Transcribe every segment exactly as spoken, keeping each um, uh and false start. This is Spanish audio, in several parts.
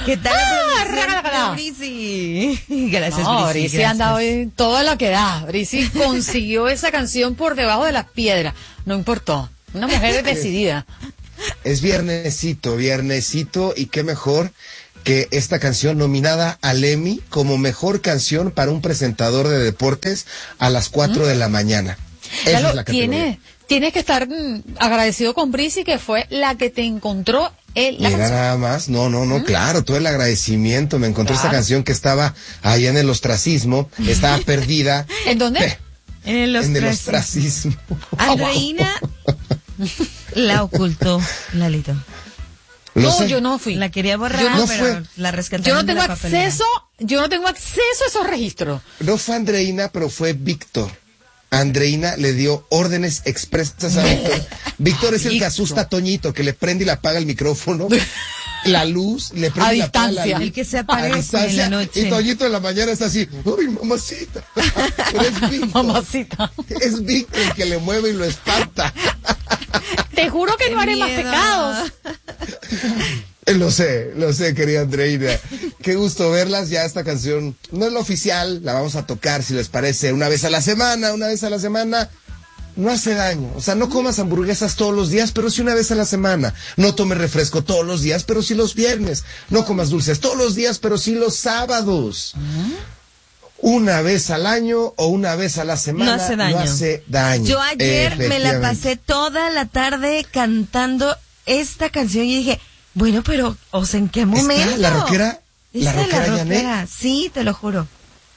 ¿Qué tal Ah, la Brisi? Gracias, no, Brisi. Brisi anda hoy todo lo que da. Brisi consiguió esa canción por debajo de las piedras. No importó. Una mujer decidida. Es viernesito, viernesito, y qué mejor que esta canción nominada al Emmy como mejor canción para un presentador de deportes a las cuatro ¿Mm? de la mañana. Esa Lalo, es la categoría. Tiene, tienes que estar mm, agradecido con Brisi, que fue la que te encontró el, la Mira canción. nada más, no, no, no, ¿Mm? claro, todo el agradecimiento. Me encontró Claro. esta canción que estaba allá en el ostracismo, estaba perdida. ¿En dónde? Pe- En el en el ostracismo. ostracismo. Andreina la ocultó, Lalito. Lo No, sé. yo no fui. La quería borrar, Yo no pero fue. la rescataron. Yo no de tengo la papelera. acceso, yo no tengo acceso a esos registros. No fue Andreina, pero fue Víctor. Andreina le dio órdenes expresas a Víctor. Víctor es el que Víctor. asusta a Toñito, que le prende y le apaga el micrófono, la luz, le prende A y le apaga la distancia. luz. El que se A aparece en distancia, la noche. y Toñito en la mañana está así, ¡uy, mamacita! Pero es Víctor. Mamacita. Es Víctor el que le mueve y lo espanta. Te juro que Qué no haré más miedo. pecados. Lo sé, lo sé, querida Andreina. Qué gusto verlas. Ya esta canción no es la oficial, la vamos a tocar, si les parece, una vez a la semana, una vez a la semana. No hace daño. O sea, no comas hamburguesas todos los días, pero sí una vez a la semana. No tomes refresco todos los días, pero sí los viernes. No comas dulces todos los días, pero sí los sábados. Una vez al año o una vez a la semana No hace daño. no hace daño. Yo ayer me la Efectivamente. pasé toda la tarde cantando esta canción y dije, bueno, pero, o sea, ¿en qué momento? ¿Está la rockera? ¿La Esta es rockera la Janet? rockera, sí, te lo juro.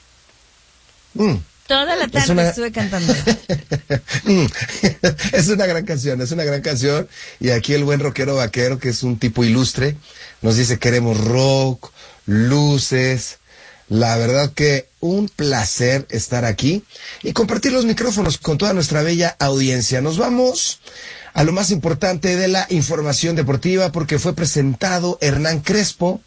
Mm. Toda la tarde una- estuve cantando. Mm. Es una gran canción, es una gran canción. Y aquí el buen rockero vaquero, que es un tipo ilustre, nos dice: queremos rock, luces. La verdad que un placer estar aquí y compartir los micrófonos con toda nuestra bella audiencia. Nos vamos a lo más importante de la información deportiva, porque fue presentado Hernán Crespo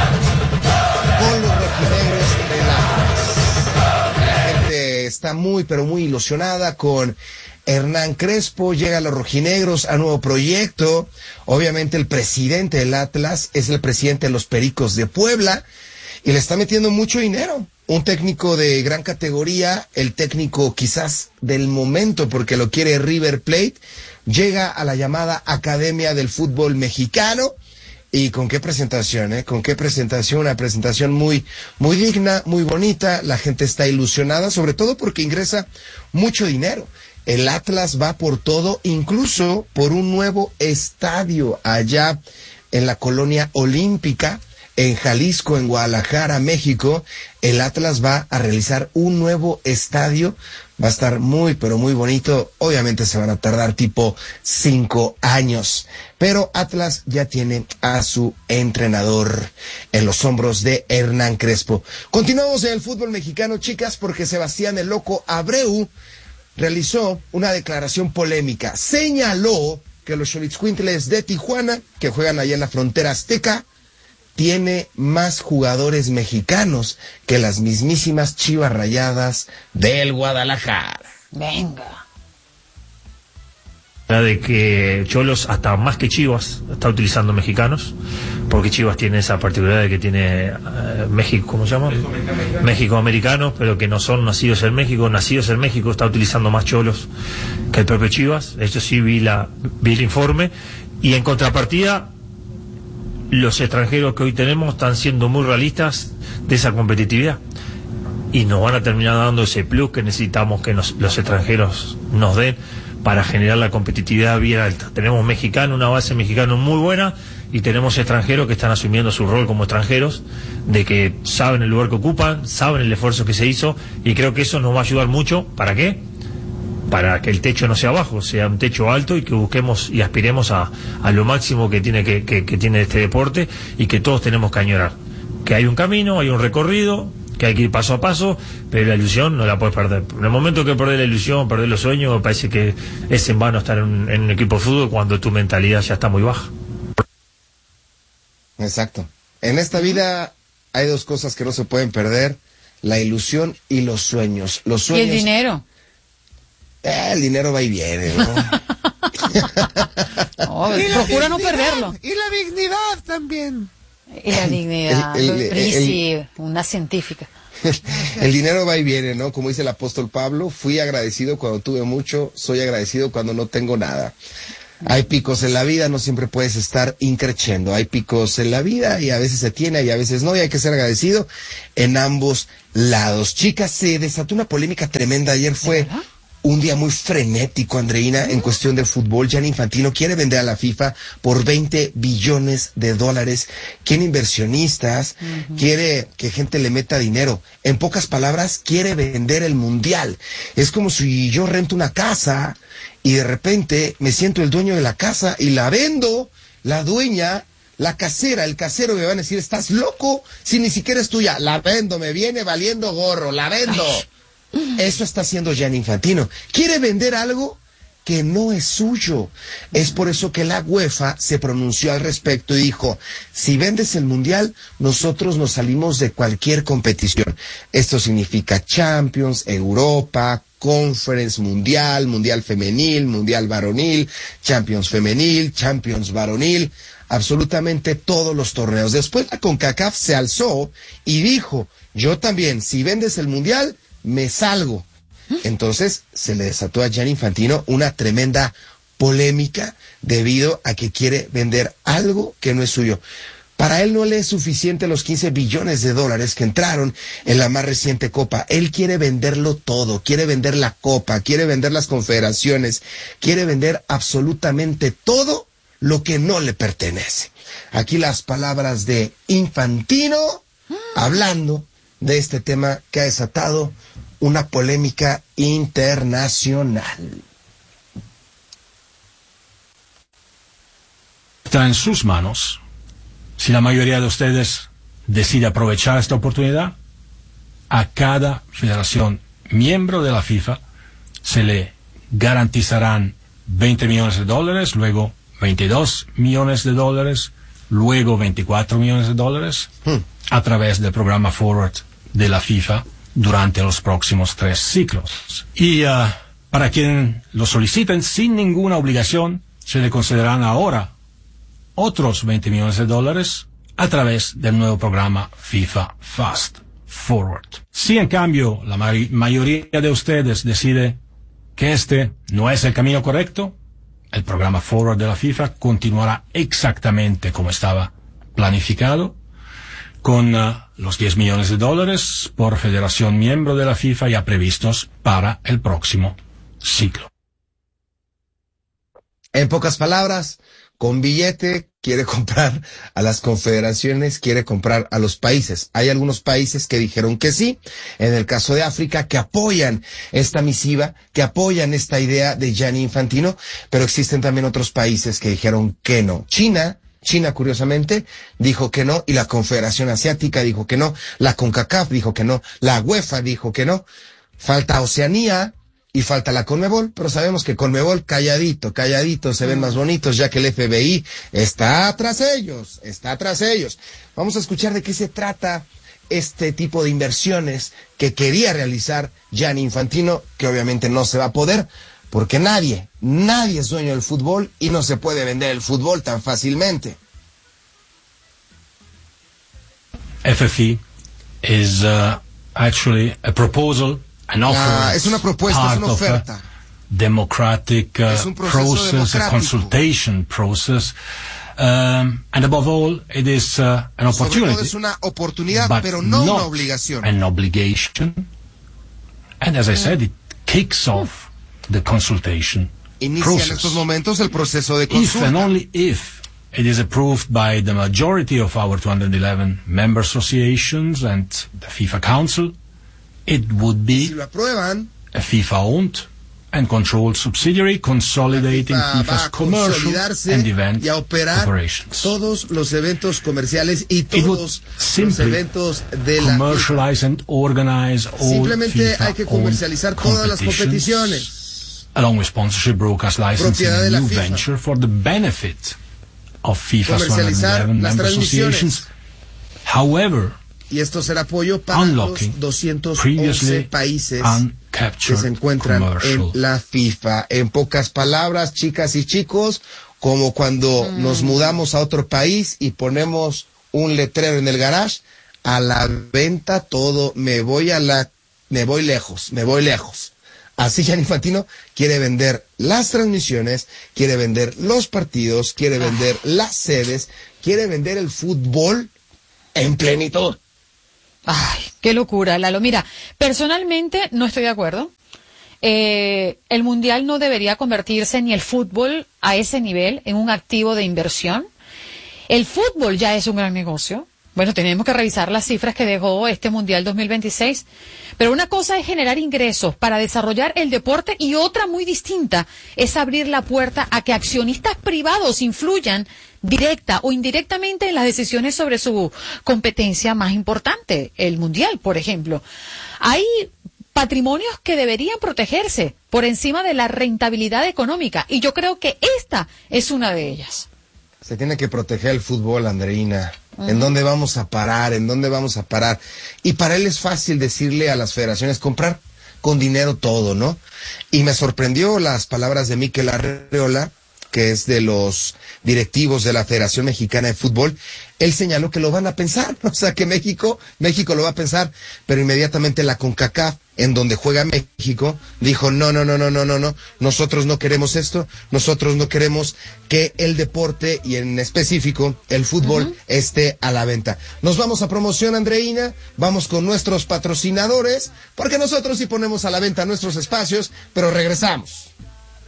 con los rojinegros del Atlas. La gente está muy, pero muy ilusionada con Hernán Crespo. Llega a los rojinegros a nuevo proyecto. Obviamente el presidente del Atlas es el presidente de los Pericos de Puebla y le está metiendo mucho dinero. Un técnico de gran categoría, el técnico quizás del momento porque lo quiere River Plate, llega a la llamada Academia del Fútbol Mexicano. Y con qué presentación, ¿eh? Con qué presentación, una presentación muy, muy digna, muy bonita. La gente está ilusionada, sobre todo porque ingresa mucho dinero. El Atlas va por todo, incluso por un nuevo estadio allá en la colonia olímpica, en Jalisco, en Guadalajara, México. El Atlas va a realizar un nuevo estadio. Va a estar muy, pero muy bonito. Obviamente se van a tardar tipo cinco años. Pero Atlas ya tiene a su entrenador en los hombros de Hernán Crespo. Continuamos en el fútbol mexicano, chicas, porque Sebastián el Loco Abreu realizó una declaración polémica. Señaló que los Xolitzcuintles de Tijuana, que juegan allá en la frontera azteca, tiene más jugadores mexicanos que las mismísimas Chivas Rayadas del Guadalajara. Venga. De que Cholos, hasta más que Chivas, está utilizando mexicanos, porque Chivas tiene esa particularidad de que tiene eh, México, ¿cómo se llama? México americanos, pero que no son nacidos en México. Nacidos en México está utilizando más Cholos que el propio Chivas. Eso sí, vi, la, vi el informe. Y en contrapartida, los extranjeros que hoy tenemos están siendo muy realistas de esa competitividad y nos van a terminar dando ese plus que necesitamos que nos, los extranjeros nos den para generar la competitividad bien alta. Tenemos mexicanos, una base mexicana muy buena, y tenemos extranjeros que están asumiendo su rol como extranjeros, de que saben el lugar que ocupan, saben el esfuerzo que se hizo, y creo que eso nos va a ayudar mucho. ¿Para qué? Para que el techo no sea bajo, sea un techo alto, y que busquemos y aspiremos a, a lo máximo que tiene que, que, que tiene este deporte, y que todos tenemos que añorar. Que hay un camino, hay un recorrido, que hay que ir paso a paso, pero la ilusión no la puedes perder. En el momento que perdés la ilusión, perdés los sueños, me parece que es en vano estar en, en un equipo de fútbol cuando tu mentalidad ya está muy baja. Exacto. En esta vida hay dos cosas que no se pueden perder: la ilusión y los sueños. Los ¿Y sueños. el dinero? Eh, el dinero va y viene, ¿no? No, Y la procura no dignidad, perderlo. Y la dignidad también. Y la dignidad, El- el- Prisi, el- una científica. El dinero va y viene, ¿no? Como dice el apóstol Pablo, fui agradecido cuando tuve mucho, soy agradecido cuando no tengo nada. Hay picos en la vida, no siempre puedes estar increciendo. Hay picos en la vida y a veces se tiene y a veces no, y hay que ser agradecido en ambos lados. Chicas, se desató una polémica tremenda. Ayer fue un día muy frenético, Andreina, en cuestión de fútbol. Gianni Infantino quiere vender a la FIFA por veinte billones de dólares. Quiere inversionistas, uh-huh. quiere que gente le meta dinero. En pocas palabras, quiere vender el mundial. Es como si yo rento una casa y de repente me siento el dueño de la casa y la vendo. La dueña, la casera, el casero me van a decir, ¿estás loco? Si ni siquiera es tuya. La vendo, me viene valiendo gorro, la vendo. Ay. Eso está haciendo Gianni Infantino. Quiere vender algo que no es suyo. Es por eso que la UEFA se pronunció al respecto y dijo, si vendes el mundial, nosotros nos salimos de cualquier competición. Esto significa Champions, Europa, Conference, Mundial, Mundial Femenil, Mundial Varonil, Champions Femenil, Champions Varonil, absolutamente todos los torneos. Después la CONCACAF se alzó y dijo, yo también, si vendes el mundial, me salgo. Entonces se le desató a Gianni Infantino una tremenda polémica debido a que quiere vender algo que no es suyo. Para él no le es suficiente los quince billones de dólares que entraron en la más reciente Copa. Él quiere venderlo todo, quiere vender la Copa, quiere vender las confederaciones, quiere vender absolutamente todo lo que no le pertenece. Aquí las palabras de Infantino hablando de este tema que ha desatado una polémica internacional. Está en sus manos. Si la mayoría de ustedes decide aprovechar esta oportunidad, a cada federación miembro de la FIFA se le garantizarán veinte millones de dólares, luego veintidós millones de dólares, luego veinticuatro millones de dólares, hmm. a través del programa Forward de la FIFA durante los próximos tres ciclos. Y uh, para quien lo soliciten sin ninguna obligación, se le concederán ahora otros veinte millones de dólares a través del nuevo programa FIFA Fast Forward. Si en cambio la ma- mayoría de ustedes decide que este no es el camino correcto, el programa Forward de la FIFA continuará exactamente como estaba planificado, con uh, los diez millones de dólares por federación miembro de la FIFA ya previstos para el próximo ciclo. En pocas palabras, con billete quiere comprar a las confederaciones, quiere comprar a los países. Hay algunos países que dijeron que sí, en el caso de África, que apoyan esta misiva, que apoyan esta idea de Gianni Infantino, pero existen también otros países que dijeron que no. China, China, curiosamente, dijo que no, y la Confederación Asiática dijo que no, la CONCACAF dijo que no, la UEFA dijo que no. Falta Oceanía y falta la CONMEBOL, pero sabemos que CONMEBOL calladito, calladito se ven más bonitos, ya que el F B I está tras ellos, está tras ellos. Vamos a escuchar de qué se trata este tipo de inversiones que quería realizar Gianni Infantino, que obviamente no se va a poder, porque nadie, nadie es dueño del fútbol y no se puede vender el fútbol tan fácilmente. F F I is uh, actually a proposal, an offer. Ah, es una propuesta, es una oferta. Democratic uh, es un process, democrático. A consultation process. Um, and above all, it is uh, an opportunity. Sobre todo es una oportunidad, pero no una obligación. An obligation. And as I said, it kicks off the consultation Inicia process. en estos momentos el proceso de If consulta. and only if it is approved by the majority of our two hundred eleven member associations and the FIFA Council, it would be Si lo aprueban, a FIFA-owned and controlled subsidiary consolidating FIFA FIFA's va a commercial consolidarse and event y a operar operations. todos los eventos comerciales y It would todos los simply eventos de la FIFA. commercialize and organize all Simplemente hay que FIFA-owned comercializar todas las competitions, competiciones. along with sponsorship, broadcast licensing, Propiedad de and la new FIFA. venture for the benefit of FIFA's Comercializar one hundred eleven las member transmisiones. associations. However, Y esto será apoyo para unlocking los doscientos once previously países que uncaptured se encuentran commercial en la FIFA. En pocas palabras, chicas y chicos, como cuando mm. nos mudamos a otro país y ponemos un letrero en el garage, a la venta todo, me voy a la, me voy lejos, me voy lejos. Así Gianni Infantino quiere vender las transmisiones, quiere vender los partidos, quiere vender ah. las sedes, quiere vender el fútbol en plenitud. Ay, qué locura, Lalo. Mira, personalmente no estoy de acuerdo. Eh, el Mundial no debería convertirse ni el fútbol a ese nivel en un activo de inversión. El fútbol ya es un gran negocio. Bueno, tenemos que revisar las cifras que dejó este Mundial dos mil veintiséis. Pero una cosa es generar ingresos para desarrollar el deporte y otra muy distinta es abrir la puerta a que accionistas privados influyan directa o indirectamente en las decisiones sobre su competencia más importante, el Mundial, por ejemplo. Hay patrimonios que deberían protegerse por encima de la rentabilidad económica y yo creo que esta es una de ellas. Se tiene que proteger el fútbol, Andreina. Uh-huh. ¿En dónde vamos a parar? ¿En dónde vamos a parar? Y para él es fácil decirle a las federaciones comprar con dinero todo, ¿no? Y me sorprendió las palabras de Mikel Arreola, que es de los directivos de la Federación Mexicana de Fútbol. Él señaló que lo van a pensar, o sea que México, México lo va a pensar, pero inmediatamente la CONCACAF, en donde juega México, dijo no, no, no, no, no, no, no, nosotros no queremos esto, nosotros no queremos que el deporte y en específico el fútbol uh-huh. esté a la venta. Nos vamos a promoción, Andreina, vamos con nuestros patrocinadores, porque nosotros sí ponemos a la venta nuestros espacios, pero regresamos.